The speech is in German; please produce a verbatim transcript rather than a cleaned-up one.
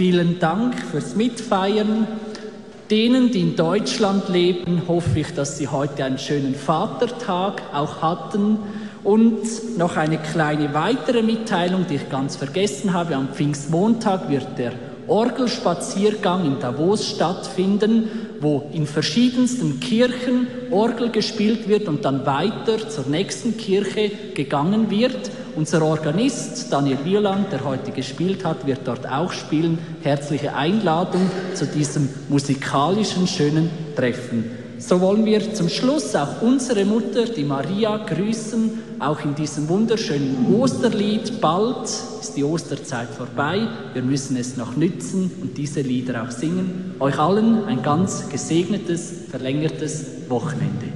Vielen Dank fürs Mitfeiern. Denen, die in Deutschland leben, hoffe ich, dass Sie heute einen schönen Vatertag auch hatten. Und noch eine kleine weitere Mitteilung, die ich ganz vergessen habe. Am Pfingstmontag wird der Orgelspaziergang in Davos stattfinden, wo in verschiedensten Kirchen Orgel gespielt wird und dann weiter zur nächsten Kirche gegangen wird. Unser Organist Daniel Wieland, der heute gespielt hat, wird dort auch spielen. Herzliche Einladung zu diesem musikalischen, schönen Treffen. So wollen wir zum Schluss auch unsere Mutter, die Maria, grüßen, auch in diesem wunderschönen Osterlied. Bald ist die Osterzeit vorbei, wir müssen es noch nützen und diese Lieder auch singen. Euch allen ein ganz gesegnetes, verlängertes Wochenende.